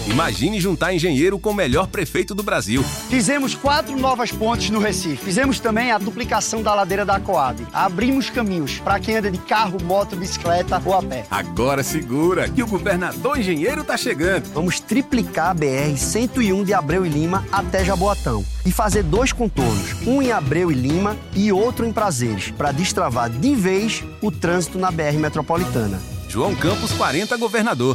Imagine juntar engenheiro com o melhor prefeito do Brasil. Fizemos 4 novas pontes no Recife. Fizemos também a duplicação da ladeira da Coab. Abrimos caminhos para quem anda de carro, moto, bicicleta ou a pé. Agora segura que o governador engenheiro tá chegando. Vamos triplicar a BR-101 de Abreu e Lima até Jaboatão. E fazer 2 contornos, um em Abreu e Lima e outro em Prazeres, para destravar de vez o trânsito na BR metropolitana. João Campos 40, governador.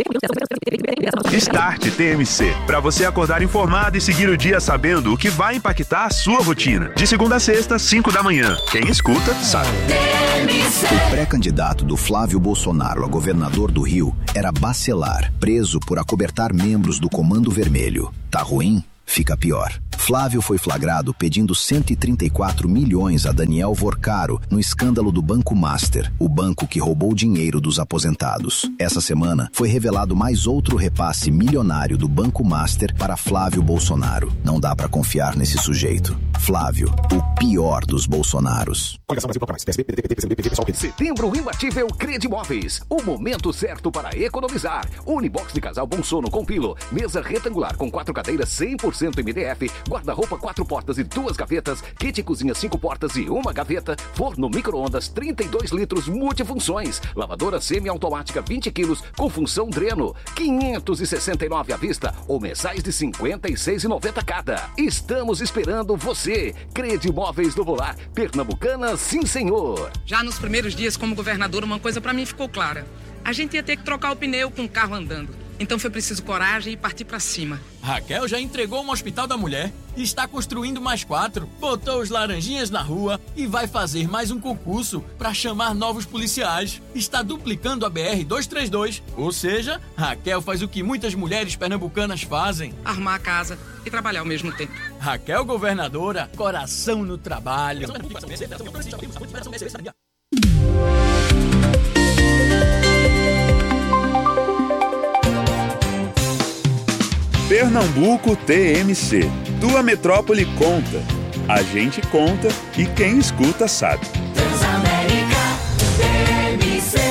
Start TMC, para você acordar informado e seguir o dia sabendo o que vai impactar a sua rotina. De segunda a sexta, 5 da manhã. Quem escuta, sabe. O pré-candidato do Flávio Bolsonaro a governador do Rio era Bacelar, preso por acobertar membros do Comando Vermelho. Tá ruim? Fica pior. Flávio foi flagrado pedindo 134 milhões a Daniel Vorcaro no escândalo do Banco Master, o banco que roubou dinheiro dos aposentados. Essa semana foi revelado mais outro repasse milionário do Banco Master para Flávio Bolsonaro. Não dá pra confiar nesse sujeito. Flávio, o pior dos Bolsonaros. Setembro imbatível Credimóveis. O momento certo para economizar. Unibox de casal Bom Sono com pilo. Mesa retangular com 4 cadeiras 100% MDF. Guarda-roupa 4 portas e 2 gavetas. Kit cozinha 5 portas e 1 gaveta. Forno micro-ondas 32 litros multifunções. Lavadora semi-automática 20 quilos com função dreno. 569 à vista ou mensais de 56,90 cada. Estamos esperando você. Credimóveis do Volar. Pernambucana, sim senhor. Já nos primeiros dias como governador, uma coisa pra mim ficou clara. A gente ia ter que trocar o pneu com o carro andando. Então foi preciso coragem e partir pra cima. Raquel já entregou um hospital da mulher, está construindo mais 4, botou os laranjinhas na rua e vai fazer mais um concurso para chamar novos policiais. Está duplicando a BR-232, ou seja, Raquel faz o que muitas mulheres pernambucanas fazem. Arrumar a casa e trabalhar ao mesmo tempo. Raquel governadora, coração no trabalho. Pernambuco TMC. Tua metrópole conta. A gente conta e quem escuta sabe. Transamérica TMC.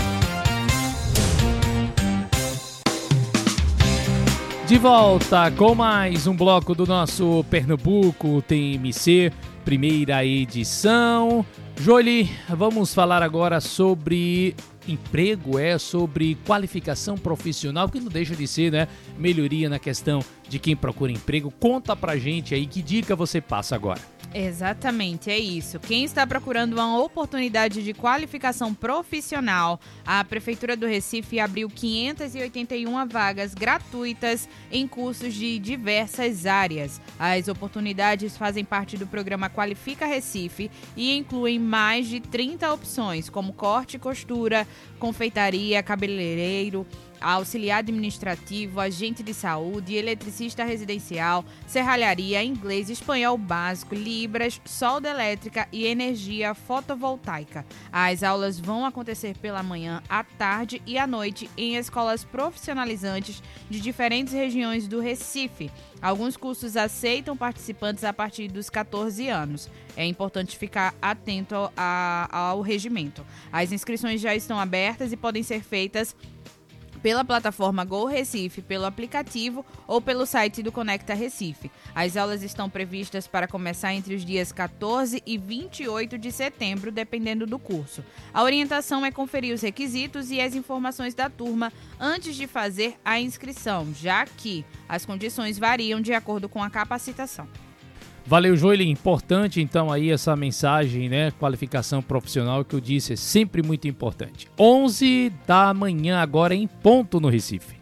De volta com mais um bloco do nosso Pernambuco TMC, primeira edição. Jolie, vamos falar agora sobre emprego, sobre qualificação profissional, que não deixa de ser, né, melhoria na questão de quem procura emprego. Conta pra gente aí, que dica você passa agora? Exatamente, é isso. Quem está procurando uma oportunidade de qualificação profissional, a Prefeitura do Recife abriu 581 vagas gratuitas em cursos de diversas áreas. As oportunidades fazem parte do programa Qualifica Recife e incluem mais de 30 opções, como corte e costura, confeitaria, cabeleireiro, auxiliar administrativo, agente de saúde, eletricista residencial, serralharia, inglês, espanhol básico, libras, solda elétrica e energia fotovoltaica. As aulas vão acontecer pela manhã, à tarde e à noite em escolas profissionalizantes de diferentes regiões do Recife. Alguns cursos aceitam participantes a partir dos 14 anos. É importante ficar atento ao regimento. As inscrições já estão abertas e podem ser feitas pela plataforma Go Recife, pelo aplicativo ou pelo site do Conecta Recife. As aulas estão previstas para começar entre os dias 14 e 28 de setembro, dependendo do curso. A orientação é conferir os requisitos e as informações da turma antes de fazer a inscrição, já que as condições variam de acordo com a capacitação. Valeu, Joeli. Importante, então, aí essa mensagem, né? Qualificação profissional, que eu disse, é sempre muito importante. 11 da manhã, agora em ponto no Recife.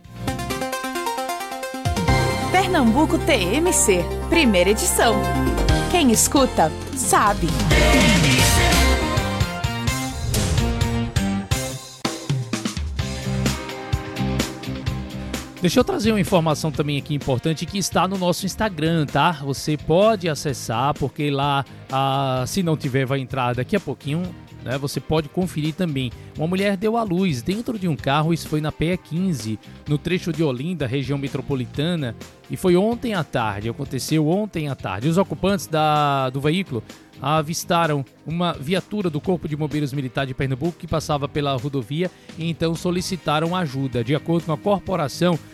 Pernambuco TMC, primeira edição. Quem escuta, sabe. Deixa eu trazer uma informação também aqui importante que está no nosso Instagram, tá? Você pode acessar, porque lá, se não tiver, vai entrar daqui a pouquinho, né? Você pode conferir também. Uma mulher deu à luz dentro de um carro, isso foi na PE 15, no trecho de Olinda, região metropolitana, e foi ontem à tarde, aconteceu ontem à tarde. Os ocupantes do veículo avistaram uma viatura do Corpo de Bombeiros Militar de Pernambuco que passava pela rodovia e então solicitaram ajuda. De acordo com a Corporação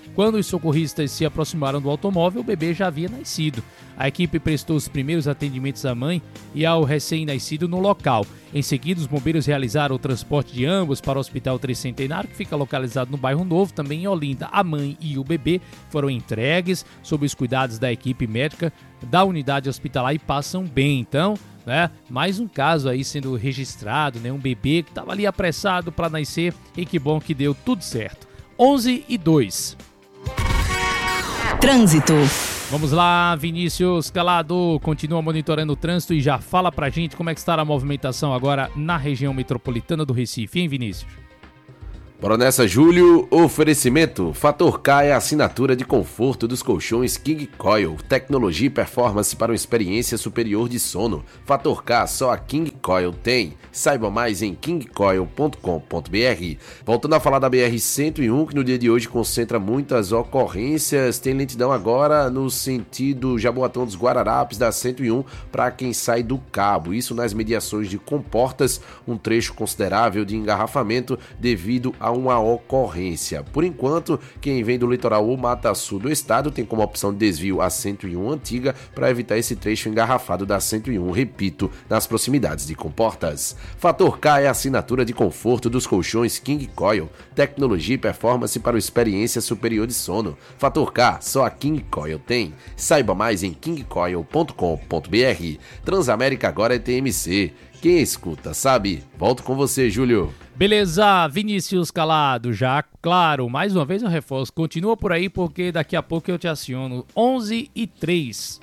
Quando os socorristas se aproximaram do automóvel, o bebê já havia nascido. A equipe prestou os primeiros atendimentos à mãe e ao recém-nascido no local. Em seguida, os bombeiros realizaram o transporte de ambos para o Hospital Tricentenário, que fica localizado no Bairro Novo, também em Olinda. A mãe e o bebê foram entregues sob os cuidados da equipe médica da unidade hospitalar e passam bem. Então, mais um caso aí sendo registrado, um bebê que estava ali apressado para nascer, e que bom que deu tudo certo. 11:02. Trânsito. Vamos lá, Vinícius Calado continua monitorando o trânsito e já fala pra gente como é que está a movimentação agora na região metropolitana do Recife, hein, Vinícius? Bora nessa, Júlio. Oferecimento. Fator K é a assinatura de conforto dos colchões King Coil. Tecnologia e performance para uma experiência superior de sono. Fator K só a King Coil tem. Saiba mais em kingcoil.com.br. Voltando a falar da BR-101, que no dia de hoje concentra muitas ocorrências. Tem lentidão agora no sentido Jaboatão dos Guararapes da 101 para quem sai do Cabo. Isso nas mediações de Comportas, um trecho considerável de engarrafamento devido a uma ocorrência. Por enquanto, quem vem do litoral ou Mata Sul do estado tem como opção de desvio a 101 antiga para evitar esse trecho engarrafado da 101, repito, nas proximidades de Comportas. Fator K é a assinatura de conforto dos colchões King Coil, tecnologia e performance para uma experiência superior de sono. Fator K só a King Coil tem. Saiba mais em kingcoil.com.br. Transamérica agora é TMC. Quem escuta sabe. Volto com você, Júlio. Beleza, Vinícius Calado, já claro, mais uma vez eu reforço, continua por aí porque daqui a pouco eu te aciono. 11:03.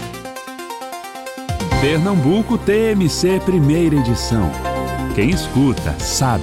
Pernambuco TMC primeira edição. Quem escuta sabe.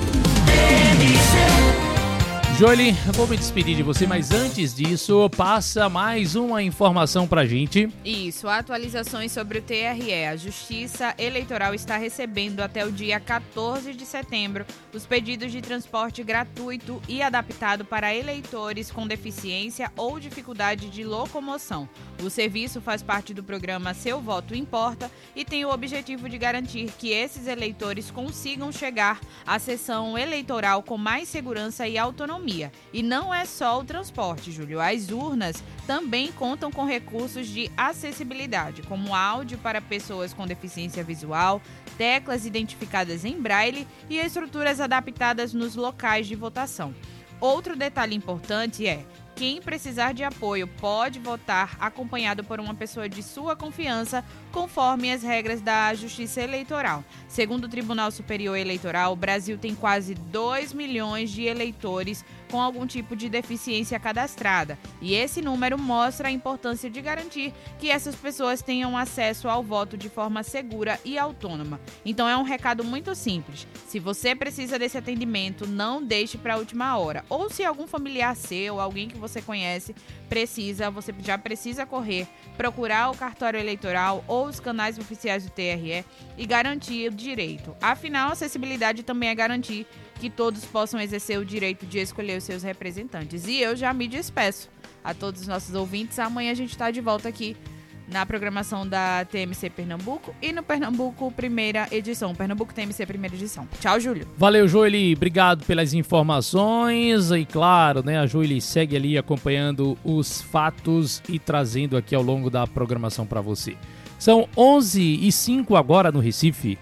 Joeli, eu vou me despedir de você, mas antes disso, passa mais uma informação pra gente. Isso, atualizações sobre o TRE. A Justiça Eleitoral está recebendo até o dia 14 de setembro os pedidos de transporte gratuito e adaptado para eleitores com deficiência ou dificuldade de locomoção. O serviço faz parte do programa Seu Voto Importa e tem o objetivo de garantir que esses eleitores consigam chegar à sessão eleitoral com mais segurança e autonomia. E não é só o transporte, Júlio. As urnas também contam com recursos de acessibilidade, como áudio para pessoas com deficiência visual, teclas identificadas em braille e estruturas adaptadas nos locais de votação. Outro detalhe importante é: quem precisar de apoio pode votar acompanhado por uma pessoa de sua confiança, conforme as regras da Justiça Eleitoral. Segundo o Tribunal Superior Eleitoral, o Brasil tem quase 2 milhões de eleitores com algum tipo de deficiência cadastrada. E esse número mostra a importância de garantir que essas pessoas tenham acesso ao voto de forma segura e autônoma. Então é um recado muito simples. Se você precisa desse atendimento, não deixe para a última hora. Ou se algum familiar seu, alguém que você conhece, você já precisa correr, procurar o cartório eleitoral ou os canais oficiais do TRE e garantir o direito. Afinal, a acessibilidade também é garantir que todos possam exercer o direito de escolher os seus representantes. E eu já me despeço a todos os nossos ouvintes. Amanhã a gente está de volta aqui na programação da TMC Pernambuco e no Pernambuco Primeira Edição. Pernambuco TMC Primeira Edição. Tchau, Júlio. Valeu, Joeli. Obrigado pelas informações. E claro, a Joeli segue ali acompanhando os fatos e trazendo aqui ao longo da programação para você. São 11:05 agora no Recife.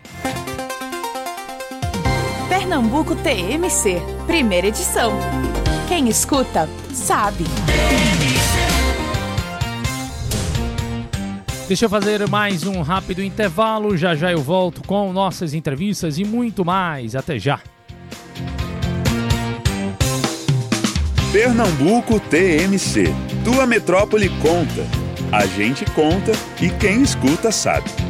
Pernambuco TMC, primeira edição. Quem escuta, sabe. Deixa eu fazer mais um rápido intervalo. Já já eu volto com nossas entrevistas e muito mais. Até já. Pernambuco TMC. Tua metrópole conta. A gente conta e quem escuta sabe.